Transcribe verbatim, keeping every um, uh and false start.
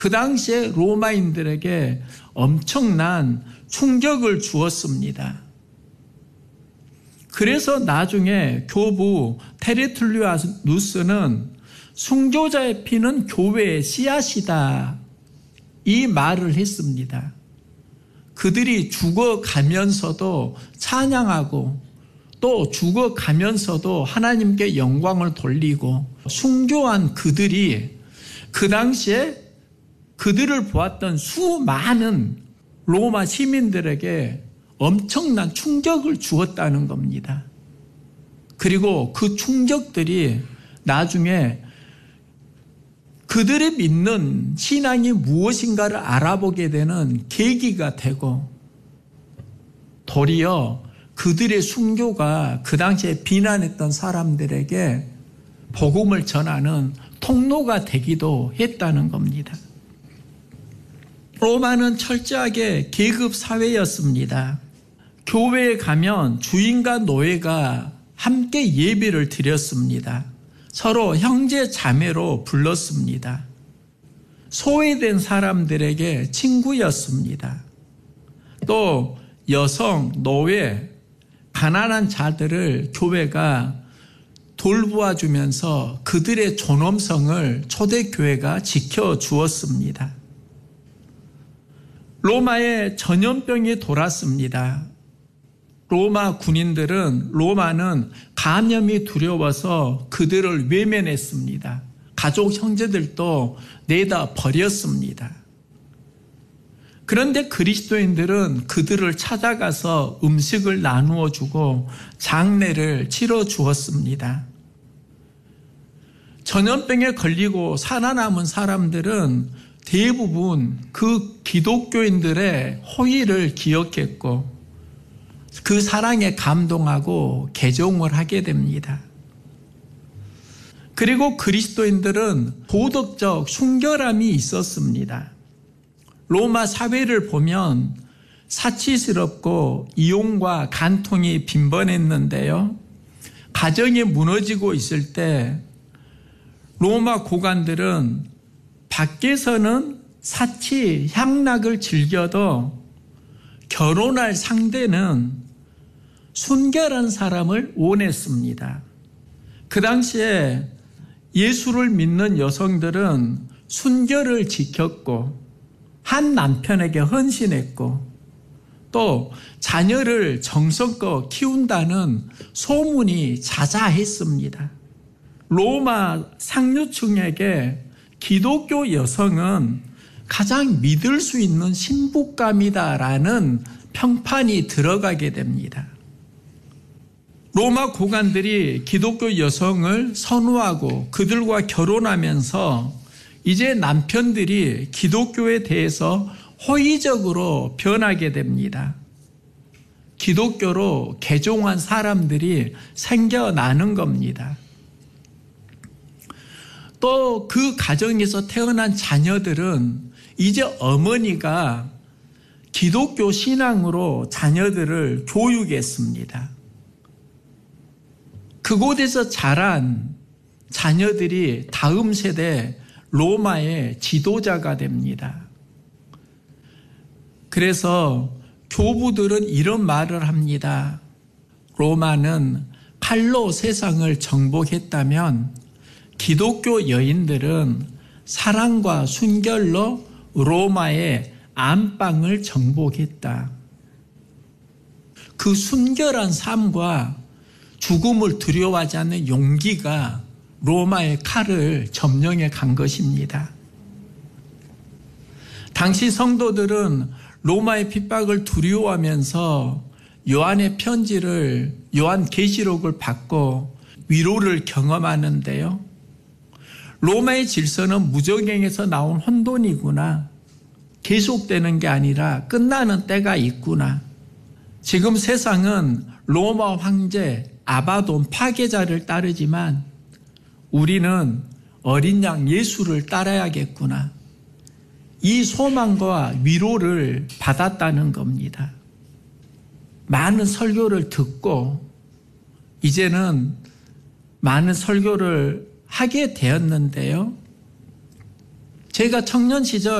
그 당시에 로마인들에게 엄청난 충격을 주었습니다. 그래서 나중에 교부 테르툴리아누스는 순교자의 피는 교회의 씨앗이다, 이 말을 했습니다. 그들이 죽어가면서도 찬양하고 또 죽어가면서도 하나님께 영광을 돌리고 순교한 그들이 그 당시에 그들을 보았던 수많은 로마 시민들에게 엄청난 충격을 주었다는 겁니다. 그리고 그 충격들이 나중에 그들이 믿는 신앙이 무엇인가를 알아보게 되는 계기가 되고, 도리어 그들의 순교가 그 당시에 비난했던 사람들에게 복음을 전하는 통로가 되기도 했다는 겁니다. 로마는 철저하게 계급 사회였습니다. 교회에 가면 주인과 노예가 함께 예배를 드렸습니다. 서로 형제 자매로 불렀습니다. 소외된 사람들에게 친구였습니다. 또 여성, 노예, 가난한 자들을 교회가 돌보아주면서 그들의 존엄성을 초대교회가 지켜주었습니다. 로마에 전염병이 돌았습니다. 로마 군인들은 로마는 감염이 두려워서 그들을 외면했습니다. 가족 형제들도 내다 버렸습니다. 그런데 그리스도인들은 그들을 찾아가서 음식을 나누어 주고 장례를 치러 주었습니다. 전염병에 걸리고 살아남은 사람들은 대부분 그 기독교인들의 호의를 기억했고 그 사랑에 감동하고 개종을 하게 됩니다. 그리고 그리스도인들은 도덕적 순결함이 있었습니다. 로마 사회를 보면 사치스럽고 이용과 간통이 빈번했는데요. 가정이 무너지고 있을 때 로마 고관들은 밖에서는 사치, 향락을 즐겨도 결혼할 상대는 순결한 사람을 원했습니다. 그 당시에 예수를 믿는 여성들은 순결을 지켰고 한 남편에게 헌신했고 또 자녀를 정성껏 키운다는 소문이 자자했습니다. 로마 상류층에게 기독교 여성은 가장 믿을 수 있는 신부감이다라는 평판이 들어가게 됩니다. 로마 고관들이 기독교 여성을 선호하고 그들과 결혼하면서 이제 남편들이 기독교에 대해서 호의적으로 변하게 됩니다. 기독교로 개종한 사람들이 생겨나는 겁니다. 또 그 가정에서 태어난 자녀들은 이제 어머니가 기독교 신앙으로 자녀들을 교육했습니다. 그곳에서 자란 자녀들이 다음 세대 로마의 지도자가 됩니다. 그래서 교부들은 이런 말을 합니다. 로마는 칼로 세상을 정복했다면 기독교 여인들은 사랑과 순결로 로마의 안방을 정복했다. 그 순결한 삶과 죽음을 두려워하지 않는 용기가 로마의 칼을 점령해 간 것입니다. 당시 성도들은 로마의 핍박을 두려워하면서 요한의 편지를, 요한 계시록을 받고 위로를 경험하는데요. 로마의 질서는 무적행에서 나온 혼돈이구나. 계속되는 게 아니라 끝나는 때가 있구나. 지금 세상은 로마 황제 아바돈 파괴자를 따르지만 우리는 어린 양 예수를 따라야겠구나. 이 소망과 위로를 받았다는 겁니다. 많은 설교를 듣고 이제는 많은 설교를 하게 되었는데요. 제가 청년 시절